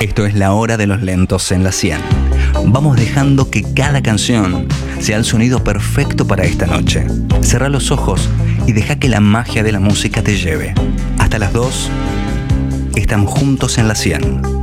Esto es la hora de los lentos en la 100. Vamos dejando que cada canción sea el sonido perfecto para esta noche. Cerrá los ojos y deja que la magia de la música te lleve. Hasta las 2, estamos juntos en la 100.